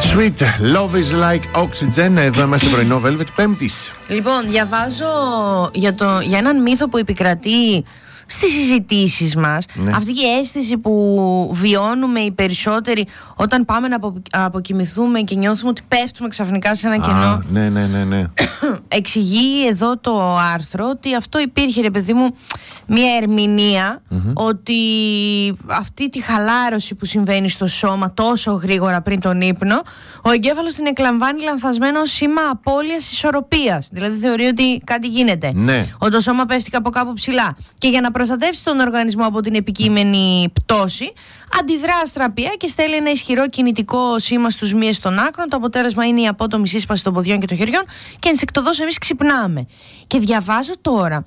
Sweet, love is like oxygen. Εδώ είμαστε πρωινό Velvet Πέμπτης. Λοιπόν, διαβάζω για έναν μύθο που επικρατεί στις συζητήσεις μας. Ναι. Αυτή η αίσθηση που βιώνουμε οι περισσότεροι όταν πάμε να αποκοιμηθούμε και νιώθουμε ότι πέφτουμε ξαφνικά σε ένα κενό. Ναι. Εξηγεί εδώ το άρθρο ότι αυτό υπήρχε, ρε παιδί μου, μια ερμηνεία ότι αυτή τη χαλάρωση που συμβαίνει στο σώμα τόσο γρήγορα πριν τον ύπνο, ο εγκέφαλος την εκλαμβάνει λανθασμένο σήμα απώλειας ισορροπίας. Δηλαδή θεωρεί ότι κάτι γίνεται. Ναι. Ότι το σώμα πέφτει από κάπου ψηλά. Και για να προστατεύσει τον οργανισμό από την επικείμενη πτώση, αντιδρά αστραπία και στέλνει ένα ισχυρό κινητικό σήμα στους μύες των άκρων. Το αποτέλεσμα είναι η απότομη σύσπαση των ποδιών και των χεριών και ενστικτωδώς εμείς ξυπνάμε. Και διαβάζω τώρα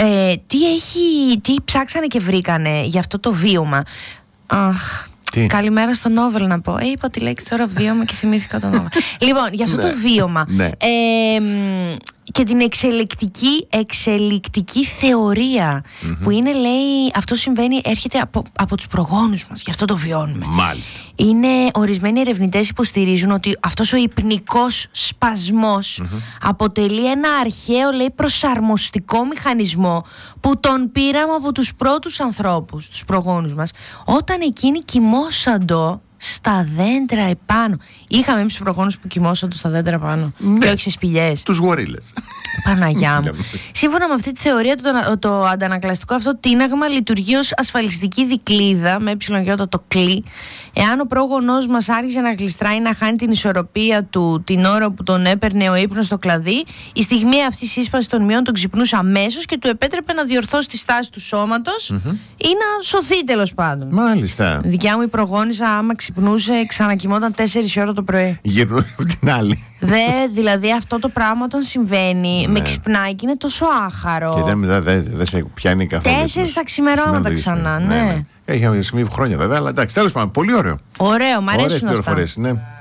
τι ψάξανε και βρήκανε για αυτό το βίωμα. Καλημέρα στο Νόβελ να πω. Είπα τη λέξη τώρα βίωμα και θυμήθηκα το Νόβελ. Λοιπόν, για αυτό το βίωμα και την εξελικτική θεωρία που είναι, λέει, αυτό συμβαίνει, έρχεται από τους προγόνους μας, γι' αυτό το βιώνουμε. Μάλιστα. Είναι ορισμένοι ερευνητές υποστηρίζουν ότι αυτός ο υπνικός σπασμός αποτελεί ένα αρχαίο, λέει, προσαρμοστικό μηχανισμό που τον πήραμε από τους πρώτους ανθρώπους, τους προγόνους μας, όταν εκείνοι κοιμόσαντο στα δέντρα επάνω. Είχαμε εμείς προγόνους που κοιμόσαντο στα δέντρα επάνω, και όχι σε σπηλιές. Τους γορίλες. Παναγιά μου. Σύμφωνα με αυτή τη θεωρία, το αντανακλαστικό αυτό τίναγμα λειτουργεί ως ασφαλιστική δικλείδα, με έψιλον το κλί. Εάν ο πρόγονός μας άρχιζε να γλιστράει, να χάνει την ισορροπία του την ώρα που τον έπαιρνε ο ύπνος στο κλαδί, η στιγμή αυτή η σύσπαση των μειών τον ξυπνούσε αμέσως και του επέτρεπε να διορθώσει τη στάση του σώματος ή να σωθεί, τέλος πάντων. Μάλιστα. Δικιά μου η προγόνισσα, άμα ξυπνούσε, ξανακοιμόταν 4 ώρα το πρωί. Γυρνούσε από την άλλη. Δηλαδή αυτό το πράγμα όταν συμβαίνει, με ξυπνάει και είναι τόσο άχαρο. Και δεν σε πιάνει καθόλου. 4 τα ξημερώματα ξανά, ναι. Έχει συμβεί χρόνια βέβαια, αλλά εντάξει, τέλος πάντων, πολύ ωραίο. Ωραίο, μ' αρέσουν αυτά. Ναι.